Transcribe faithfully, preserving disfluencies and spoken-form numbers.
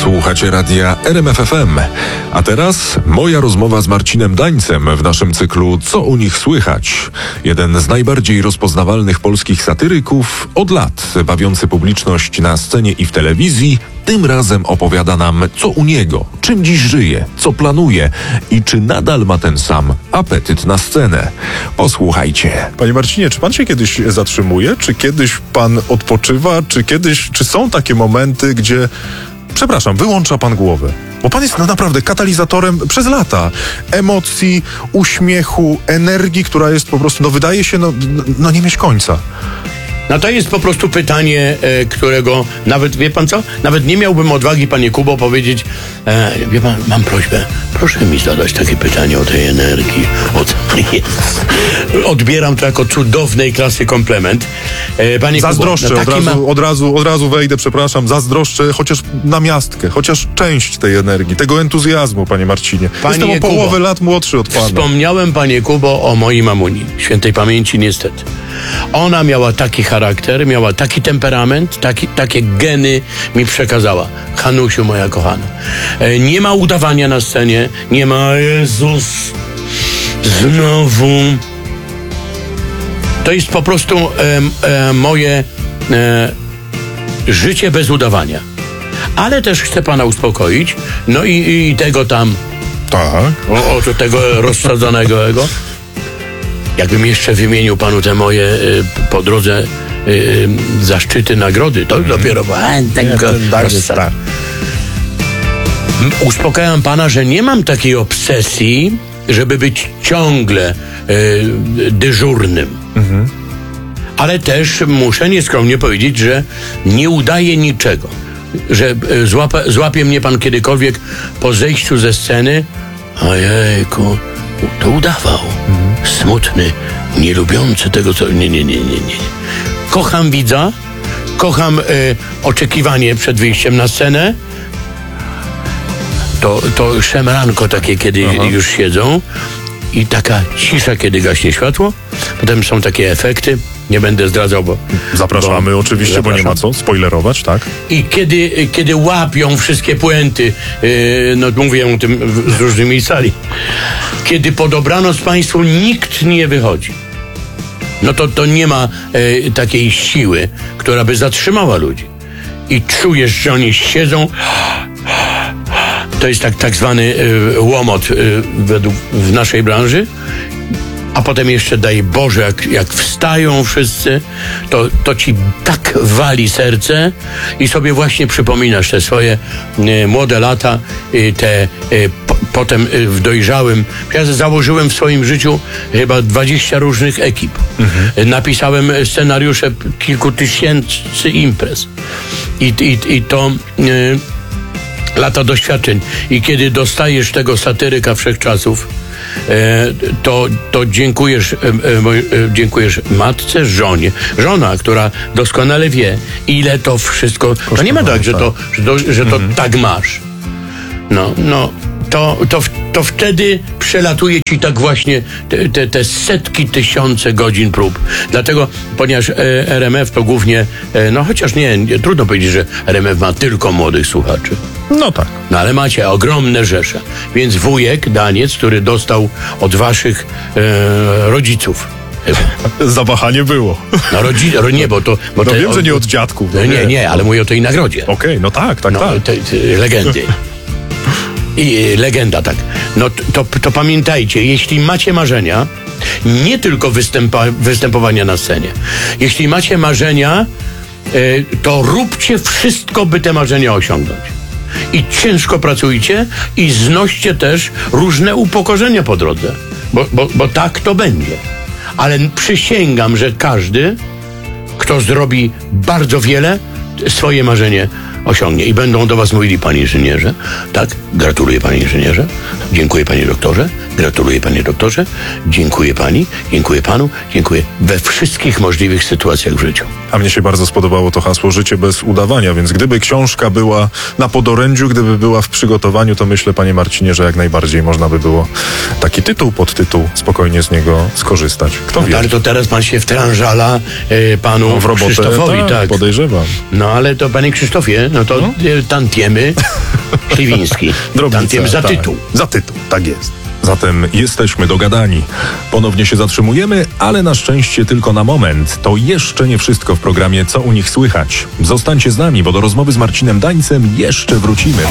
Słuchacie radia R M F F M. A teraz moja rozmowa z Marcinem Dańcem w naszym cyklu Co u nich słychać? Jeden z najbardziej rozpoznawalnych polskich satyryków, od lat bawiący publiczność na scenie i w telewizji, tym razem opowiada nam, co u niego, czym dziś żyje, co planuje i czy nadal ma ten sam apetyt na scenę. Posłuchajcie. Panie Marcinie, czy pan się kiedyś zatrzymuje? Czy kiedyś pan odpoczywa? Czy kiedyś, czy są takie momenty, gdzie, przepraszam, wyłącza pan głowę? Bo pan jest no, naprawdę katalizatorem przez lata emocji, uśmiechu, energii, która jest po prostu, no wydaje się, no, no nie mieć końca. No to jest po prostu pytanie, e, którego nawet, wie pan co? Nawet nie miałbym odwagi, panie Kubo, powiedzieć, e, wie pan, mam prośbę, proszę mi zadać takie pytanie o tej energii. Od, odbieram to jako cudownej klasy komplement. E, panie zazdroszczę, Kubo, no od, razu, ma... od, razu, od razu wejdę, przepraszam, zazdroszczę chociaż na miastkę, chociaż część tej energii, tego entuzjazmu, panie Marcinie. Panie Jestem o Kubo, połowę lat młodszy od pana. Wspomniałem, panie Kubo, o mojej mamuni, świętej pamięci niestety. Ona miała taki charakter, miała taki temperament, taki, takie geny mi przekazała. Hanusiu, moja kochana. E, nie ma udawania na scenie, nie ma Jezus, znowu. To jest po prostu e, e, moje e, życie bez udawania. Ale też chcę pana uspokoić, no i, i tego tam, Tak. o, o tego rozsadzonego ego. Jakbym jeszcze wymienił panu te moje y, po drodze y, zaszczyty, nagrody, to mm. dopiero a, tego rozsa- Uspokajam pana, że nie mam takiej obsesji, żeby być ciągle y, dyżurnym. Mm-hmm. Ale też muszę nieskromnie powiedzieć, że nie udaję niczego. Że y, złapa, złapie mnie pan kiedykolwiek po zejściu ze sceny. Ojejku, to udawał. Mhm. Smutny, nielubiący tego, co... Nie, nie, nie, nie, nie. Kocham widza, kocham e, oczekiwanie przed wyjściem na scenę. To, to szemranko takie, kiedy Aha. już siedzą i taka cisza, kiedy gaśnie światło. Potem są takie efekty. Nie będę zdradzał, bo... Zapraszamy bo, oczywiście, zapraszam. Bo nie ma co spoilerować, tak? I kiedy, kiedy łapią wszystkie puenty, yy, no mówię o tym w, z różnych miejsc sali, kiedy po dobranoc państwu nikt nie wychodzi, no to, to nie ma yy, takiej siły, która by zatrzymała ludzi. I czujesz, że oni siedzą... To jest tak, tak zwany yy, łomot yy, według, w naszej branży. A potem jeszcze, daj Boże, jak, jak wstają wszyscy, to, to ci tak wali serce i sobie właśnie przypominasz te swoje e, młode lata, e, te e, po, potem e, w dojrzałym. Ja założyłem w swoim życiu chyba dwadzieścia różnych ekip. Mhm. E, napisałem scenariusze kilku tysięcy imprez. I, i, i to... E, lata doświadczeń. I kiedy dostajesz tego satyryka wszechczasów, E, to, to dziękujesz, e, e, dziękujesz matce, żonie. Żona, która doskonale wie, ile to wszystko... To nie ma tak, że to, że to, że to mhm. tak masz. No, no, to, to, to wtedy przelatuje ci tak właśnie te, te, te setki, tysiące godzin prób. Dlatego, ponieważ e, R M F to głównie, e, no chociaż nie, nie, trudno powiedzieć, że R M F ma tylko młodych słuchaczy. No tak. No ale macie ogromne rzesze. Więc wujek, Daniec, który dostał od waszych e, rodziców. Zawahanie było. No rodzi, ro, nie, bo to... Bo no te, wiem, o, że nie od dziadków. No, nie, nie, ale mówię o tej nagrodzie. Okej, okay, no tak, tak, no, tak. Te, te, legendy. I legenda, tak. No to, to pamiętajcie, jeśli macie marzenia, nie tylko występa, występowania na scenie. Jeśli macie marzenia, y, to róbcie wszystko, by te marzenia osiągnąć. I ciężko pracujcie i znoście też różne upokorzenia po drodze. Bo, bo, bo tak to będzie. Ale przysięgam, że każdy, kto zrobi bardzo wiele, swoje marzenie osiągnie. I będą do was mówili, panie inżynierze, tak, gratuluję panie inżynierze, dziękuję panie doktorze, gratuluję panie doktorze, dziękuję pani, dziękuję panu, dziękuję we wszystkich możliwych sytuacjach w życiu. A mnie się bardzo spodobało to hasło życie bez udawania, więc gdyby książka była na podorędziu, gdyby była w przygotowaniu, to myślę, panie Marcinie, że jak najbardziej można by było taki tytuł, podtytuł, spokojnie z niego skorzystać. Kto no wie? Tak, to teraz pan się wtrążala y, panu no, w robotę, Krzysztofowi, tak, tak. podejrzewam. No ale to panie Krzysztofie, no to No. y, tantiemy Śliwiński. Drobnica, Tantiem za tak. tytuł. Za tytuł, tak jest. Zatem jesteśmy dogadani. Ponownie się zatrzymujemy, ale na szczęście tylko na moment. To jeszcze nie wszystko w programie Co u nich słychać. Zostańcie z nami, bo do rozmowy z Marcinem Dańcem jeszcze wrócimy.